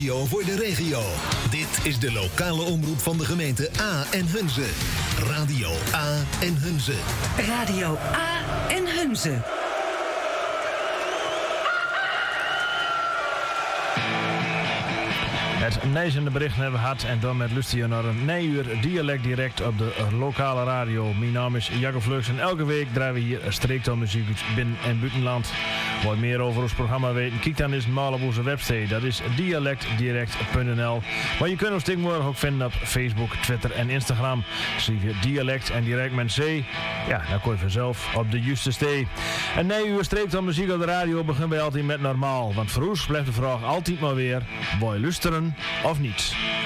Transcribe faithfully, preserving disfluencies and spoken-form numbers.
Voor de regio. Dit is de lokale omroep van de gemeente A en Hunze. Radio A en Hunze. Radio A en Hunze. Het nijzende bericht hebben we gehad en dan met luister je naar een nijuur dialect direct op de lokale radio. Mijn naam is Jacco Vleugs en elke week draaien we hier streektaalmuziek uit binnen- en buitenland. Wat meer over ons programma weten, kijk dan eens maar op onze website. Dat is dialect direct punt n l. Maar je kunt ons tegenwoordig ook vinden op Facebook, Twitter en Instagram. Schrijf je dialect en direct met C. Ja, dan kom je vanzelf op de juiste stee. En nee, uw streektaalmuziek op de radio beginnen wij altijd met normaal. Want voor ons blijft de vraag altijd maar weer, wil je luisteren of niet?